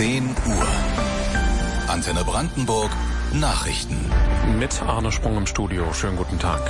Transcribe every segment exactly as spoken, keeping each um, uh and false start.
zehn Uhr. Antenne Brandenburg Nachrichten. Mit Arne Sprung im Studio. Schönen guten Tag.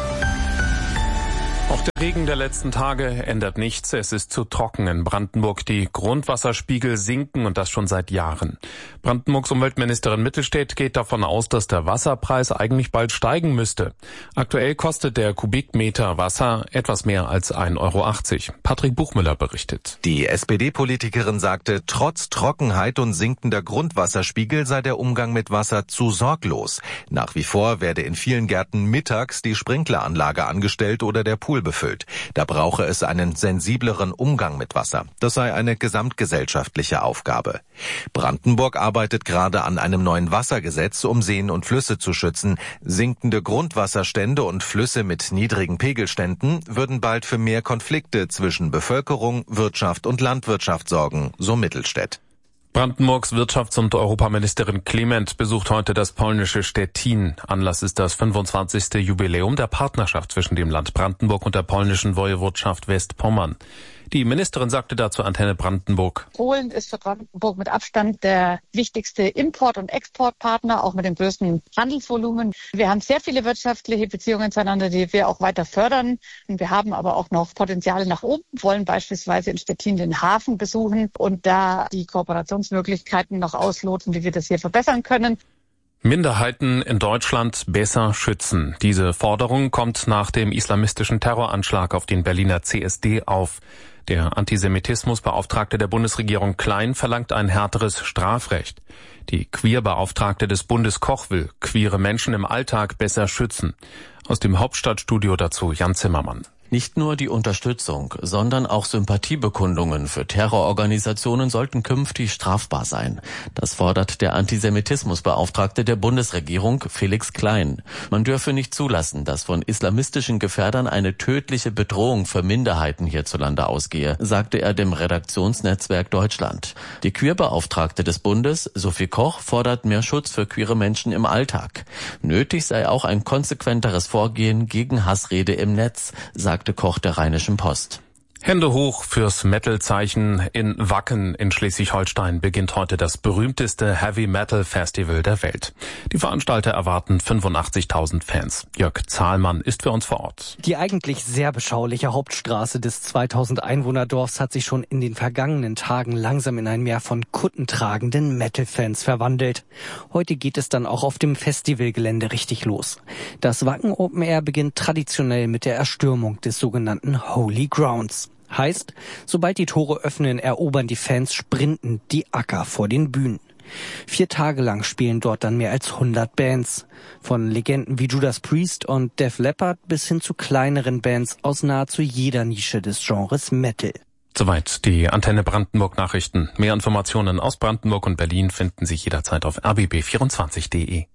Auch der Regen der letzten Tage ändert nichts. Es ist zu trocken in Brandenburg. Die Grundwasserspiegel sinken und das schon seit Jahren. Brandenburgs Umweltministerin Mittelstädt geht davon aus, dass der Wasserpreis eigentlich bald steigen müsste. Aktuell kostet der Kubikmeter Wasser etwas mehr als ein Euro achtzig. Patrick Buchmüller berichtet. Die S P D-Politikerin sagte, trotz Trockenheit und sinkender Grundwasserspiegel sei der Umgang mit Wasser zu sorglos. Nach wie vor werde in vielen Gärten mittags die Sprinkleranlage angestellt oder der Pool befüllt. Da brauche es einen sensibleren Umgang mit Wasser. Das sei eine gesamtgesellschaftliche Aufgabe. Brandenburg arbeitet gerade an einem neuen Wassergesetz, um Seen und Flüsse zu schützen. Sinkende Grundwasserstände und Flüsse mit niedrigen Pegelständen würden bald für mehr Konflikte zwischen Bevölkerung, Wirtschaft und Landwirtschaft sorgen, so Mittelstädt. Brandenburgs Wirtschafts- und Europaministerin Klement besucht heute das polnische Stettin. Anlass ist das fünfundzwanzigste Jubiläum der Partnerschaft zwischen dem Land Brandenburg und der polnischen Woiwodschaft Westpommern. Die Ministerin sagte dazu Antenne Brandenburg. Polen ist für Brandenburg mit Abstand der wichtigste Import- und Exportpartner, auch mit dem größten Handelsvolumen. Wir haben sehr viele wirtschaftliche Beziehungen zueinander, die wir auch weiter fördern. Wir haben aber auch noch Potenziale nach oben, wollen beispielsweise in Stettin den Hafen besuchen und da die Kooperationsmöglichkeiten noch ausloten, wie wir das hier verbessern können. Minderheiten in Deutschland besser schützen. Diese Forderung kommt nach dem islamistischen Terroranschlag auf den Berliner C S D auf. Der Antisemitismusbeauftragte der Bundesregierung Klein verlangt ein härteres Strafrecht. Die Queerbeauftragte des Bundes Koch will queere Menschen im Alltag besser schützen. Aus dem Hauptstadtstudio dazu Jan Zimmermann. Nicht nur die Unterstützung, sondern auch Sympathiebekundungen für Terrororganisationen sollten künftig strafbar sein. Das fordert der Antisemitismusbeauftragte der Bundesregierung, Felix Klein. Man dürfe nicht zulassen, dass von islamistischen Gefährdern eine tödliche Bedrohung für Minderheiten hierzulande ausgehe, sagte er dem Redaktionsnetzwerk Deutschland. Die Queerbeauftragte des Bundes, Sophie Koch, fordert mehr Schutz für queere Menschen im Alltag. Nötig sei auch ein konsequenteres Vorgehen gegen Hassrede im Netz, sagt sagte Koch der Rheinischen Post. Hände hoch fürs Metal-Zeichen. In Wacken in Schleswig-Holstein beginnt heute das berühmteste Heavy-Metal-Festival der Welt. Die Veranstalter erwarten fünfundachtzigtausend Fans. Jörg Zahlmann ist für uns vor Ort. Die eigentlich sehr beschauliche Hauptstraße des zweitausend Einwohnerdorfs hat sich schon in den vergangenen Tagen langsam in ein Meer von kuttentragenden Metal-Fans verwandelt. Heute geht es dann auch auf dem Festivalgelände richtig los. Das Wacken Open Air beginnt traditionell mit der Erstürmung des sogenannten Holy Grounds. Heißt, sobald die Tore öffnen, erobern die Fans sprintend die Acker vor den Bühnen. Vier Tage lang spielen dort dann mehr als hundert Bands. Von Legenden wie Judas Priest und Def Leppard bis hin zu kleineren Bands aus nahezu jeder Nische des Genres Metal. Soweit die Antenne Brandenburg Nachrichten. Mehr Informationen aus Brandenburg und Berlin finden Sie jederzeit auf r b b vierundzwanzig punkt d e.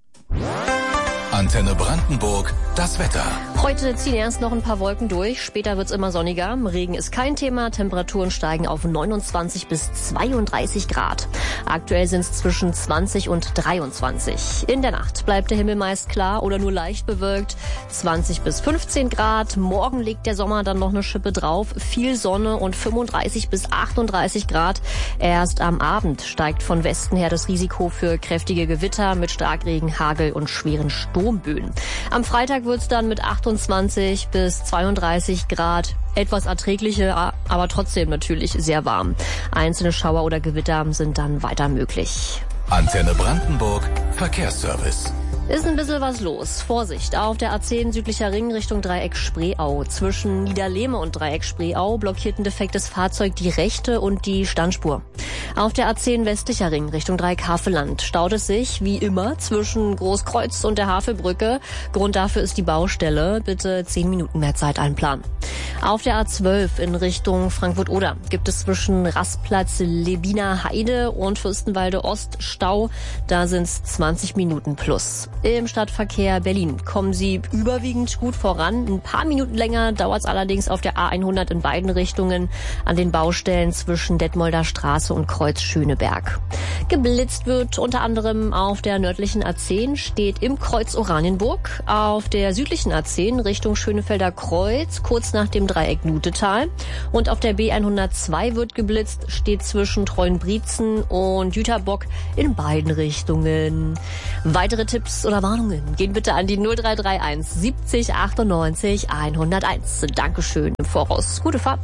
Antenne Brandenburg, das Wetter. Heute ziehen erst noch ein paar Wolken durch, später wird's immer sonniger. Regen ist kein Thema, Temperaturen steigen auf neunundzwanzig bis zweiunddreißig Grad. Aktuell sind es zwischen zwanzig und dreiundzwanzig. In der Nacht bleibt der Himmel meist klar oder nur leicht bewölkt, zwanzig bis fünfzehn Grad. Morgen legt der Sommer dann noch eine Schippe drauf, viel Sonne und fünfunddreißig bis achtunddreißig Grad. Erst am Abend steigt von Westen her das Risiko für kräftige Gewitter mit Starkregen, Hagel und schweren Sturmböen. Am Freitag wird's dann mit achtundzwanzig bis zweiunddreißig Grad etwas erträglicher, aber trotzdem natürlich sehr warm. Einzelne Schauer oder Gewitter sind dann weiter möglich. Antenne Brandenburg, Verkehrsservice. Ist ein bisschen was los. Vorsicht, auf der A zehn südlicher Ring Richtung Dreieck Spreeau. Zwischen Niederlehme und Dreieck Spreeau blockiert ein defektes Fahrzeug die rechte und die Standspur. Auf der A zehn westlicher Ring Richtung Dreieck Havelland staut es sich, wie immer, zwischen Großkreuz und der Havelbrücke. Grund dafür ist die Baustelle. Bitte zehn Minuten mehr Zeit einplanen. Auf der A zwölf in Richtung Frankfurt-Oder gibt es zwischen Rastplatz Lebiner Heide und Fürstenwalde Ost Stau. Da sind es zwanzig Minuten plus. Im Stadtverkehr Berlin kommen Sie überwiegend gut voran. Ein paar Minuten länger dauert es allerdings auf der A hundert in beiden Richtungen an den Baustellen zwischen Detmolder Straße und Kreuz Schöneberg. Geblitzt wird unter anderem auf der nördlichen A zehn, steht im Kreuz Oranienburg. Auf der südlichen A zehn Richtung Schönefelder Kreuz, kurz nach dem Dreieck Nutetal. Und auf der B hundertzwei wird geblitzt, steht zwischen Treuenbrietzen und Jüterbock in beiden Richtungen. Weitere Tipps oder Warnungen gehen bitte an die null drei drei eins siebzig achtundneunzig hunderteins. Dankeschön im Voraus. Gute Fahrt.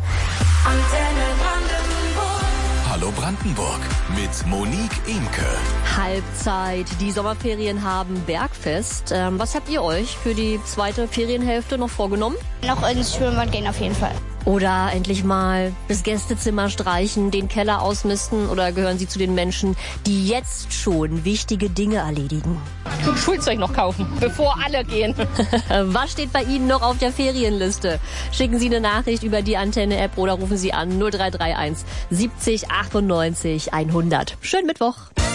Hallo Brandenburg mit Monique Imke. Halbzeit. Die Sommerferien haben Bergfest. Ähm, was habt ihr euch für die zweite Ferienhälfte noch vorgenommen? Noch ins Schwimmbad gehen auf jeden Fall. Oder endlich mal das Gästezimmer streichen, den Keller ausmisten? Oder gehören Sie zu den Menschen, die jetzt schon wichtige Dinge erledigen? Schulzeug noch kaufen, bevor alle gehen. Was steht bei Ihnen noch auf der Ferienliste? Schicken Sie eine Nachricht über die Antenne-App oder rufen Sie an null drei drei eins siebzig achtundneunzig hundert. Schönen Mittwoch.